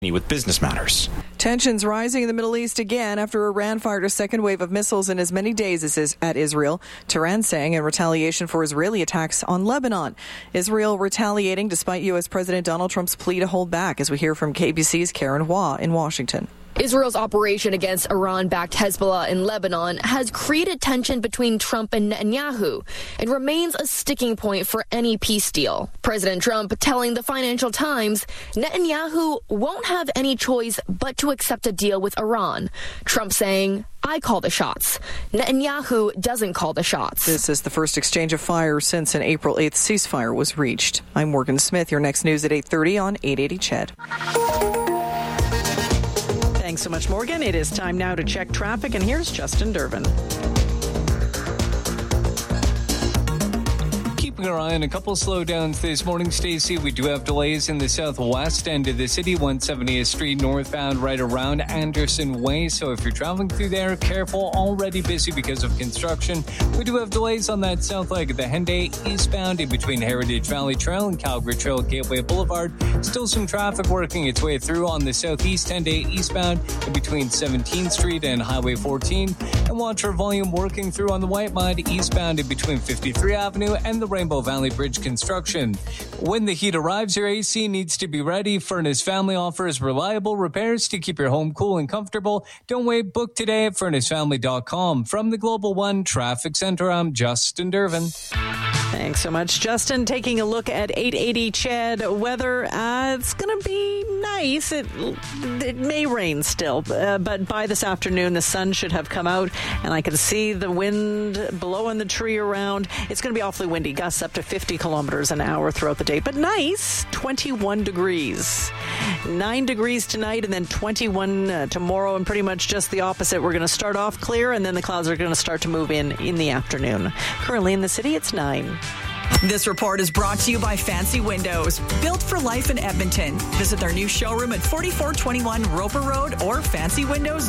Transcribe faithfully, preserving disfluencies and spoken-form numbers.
with Business Matters. Tensions rising in the Middle East again after Iran fired a second wave of missiles in as many days as is at Israel. Tehran saying in retaliation for Israeli attacks on Lebanon. Israel retaliating despite U S. President Donald Trump's plea to hold back, as we hear from K B C's Karen Hua in Washington. Israel's operation against Iran-backed Hezbollah in Lebanon has created tension between Trump and Netanyahu and remains a sticking point for any peace deal. President Trump telling the Financial Times Netanyahu won't have any choice but to accept a deal with Iran. Trump saying, I call the shots. Netanyahu doesn't call the shots. This is the first exchange of fire since an April eighth ceasefire was reached. I'm Morgan Smith. Your next news at eight thirty on eight eighty C H E D. Thanks so much, Morgan. It is time now to check traffic, and here's Justin Durbin. Keeping our eye on a couple slowdowns this morning, Stacey. We do have delays in the southwest end of the city, one seventieth Street northbound right around Anderson Way. So if you're traveling through there, careful. Already busy because of construction. We do have delays on that south leg of the Henday eastbound in between Heritage Valley Trail and Calgary Trail Gateway Boulevard. Still some traffic working its way through on the southeast Henday eastbound in between seventeenth Street and Highway fourteen. And watch for volume working through on the White Mud eastbound in between fifty-three Avenue and the Rainbow Valley Bridge construction. When the heat arrives, your A C needs to be ready. Furnace Family offers reliable repairs to keep your home cool and comfortable. Don't wait. Book today at furnace family dot com. From the Global One Traffic Center, I'm Justin Durbin. Thanks so much, Justin. Taking a look at eight eighty C H E D weather. Uh, it's going to be nice. It, it may rain still, uh, but by this afternoon, the sun should have come out, and I can see the wind blowing the tree around. It's going to be awfully windy, gusts up to fifty kilometers an hour throughout the day, but nice. twenty-one degrees. nine degrees tonight, and then twenty-one uh, tomorrow, and pretty much just the opposite. We're going to start off clear, and then the clouds are going to start to move in in the afternoon. Currently in the city, it's nine. This report is brought to you by Fancy Windows, built for life in Edmonton. Visit their new showroom at forty-four twenty-one Roper Road or fancy windows